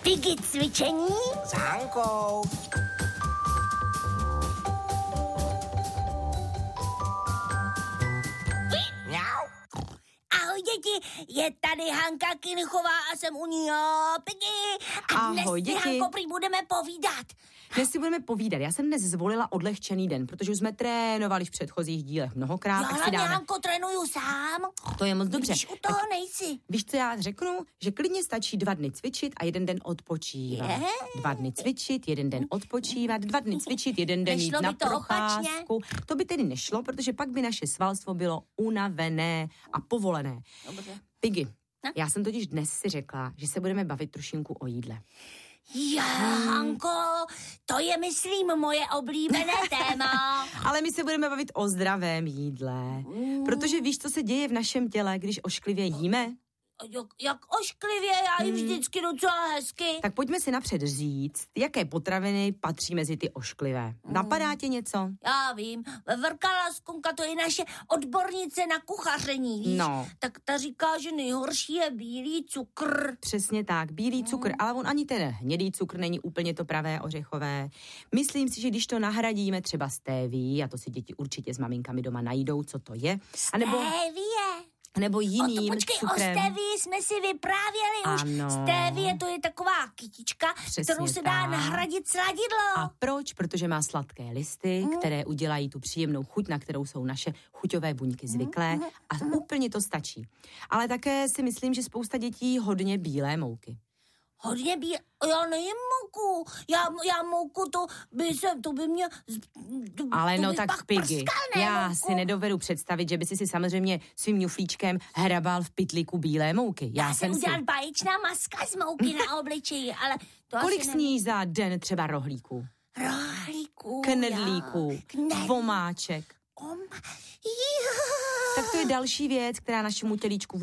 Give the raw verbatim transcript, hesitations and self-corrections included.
Piggy cvičení s Hankou. Mňau. Ahoj děti, je tady Hanka Kinchová a jsem u ní já, Piggy. A Ahoj, dnes si, děti. Hanko, prý budeme povídat. Dnes si budeme povídat. Já jsem dnes zvolila odlehčený den, protože už jsme trénovali v předchozích dílech mnohokrát. Já tak si hlavně, dáme. Hanko, trénuju sám. To je moc dobře. Když u toho nejsi. Víš, co já řeknu? Že klidně stačí dva dny cvičit a jeden den odpočívat. Je? Dva dny cvičit, jeden den odpočívat, dva dny cvičit, jeden den jít Nešlo na by to procházku. To by tedy nešlo, protože pak by naše svalstvo bylo unavené a povolené. Dobře. Piggy, No? já jsem totiž dnes si řekla, že se budeme bavit trošinku o jídle. Já, Hanko, to je, myslím, moje oblíbené téma. Ale my se budeme bavit o zdravém jídle. Protože víš, co se děje v našem těle, když ošklivě jíme? Jak, jak ošklivě, já jim vždycky docela hezky. Tak pojďme si napřed říct, jaké potraviny patří mezi ty ošklivé. Napadá tě něco? Já vím, Vrkala Skunka, to je naše odbornice na kuchaření, víš? No. Tak ta říká, že nejhorší je bílý cukr. Přesně tak, bílý cukr, ale on ani ten hnědý cukr není úplně to pravé ořechové. Myslím si, že když to nahradíme třeba stéví, a to si děti určitě s maminkami doma najdou, co to je, anebo, Stevie. nebo O to, jiným počkej, cukrem. o stevii jsme si vyprávěli už. Ano. Stevie, to je taková kytička, Přesně kterou se dá tak. nahradit sladidlo. A proč? Protože má sladké listy, Mm. které udělají tu příjemnou chuť, na kterou jsou naše chuťové buňky zvyklé a úplně to stačí. Ale také si myslím, že spousta dětí hodně bílé mouky. Hodně bí... Já nejím mouku. Já, já mouku, to by se, to by mě... To, Ale to no by tak pak Piggy, prskal, ne, já mouku? si nedovedu představit, že by si si samozřejmě svým ňuflíčkem hrabal v pytlíku bílé mouky. Já, Já jsem si... udělat báječná maska z mouky na obličeji, ale to Kolik asi sníš za den třeba rohlíků? Rohlíků. Knedlíků, já. Knedlík. vomáček? Om... Jo. Tak to je další věc, která našemu tělíčku